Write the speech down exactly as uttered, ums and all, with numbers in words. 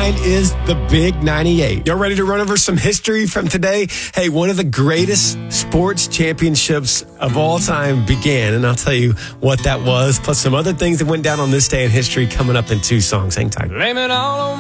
Mine is the Big ninety-eight. Y'all ready to run over some history from today? Hey, one of the greatest sports championships of all time began, and I'll tell you what that was, plus some other things that went down on this day in history coming up in two songs. Hang tight. Blame it all on